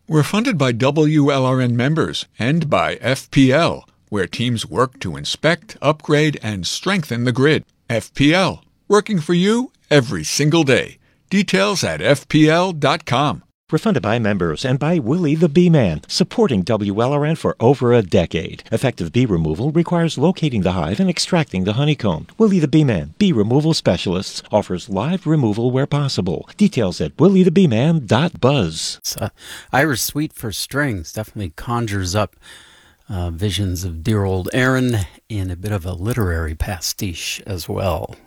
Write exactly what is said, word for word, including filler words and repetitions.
We're funded by W L R N members and by F P L, where teams work to inspect, upgrade, and strengthen the grid. F P L, working for you every single day. Details at F P L dot com. We're funded by members and by Willie the Bee Man, supporting W L R N for over a decade. Effective bee removal requires locating the hive and extracting the honeycomb. Willie the Bee Man, bee removal specialists, offers live removal where possible. Details at willie the bee man dot buzz. Uh, Irish Sweet for Strings definitely conjures up uh, visions of dear old Aaron in a bit of a literary pastiche as well.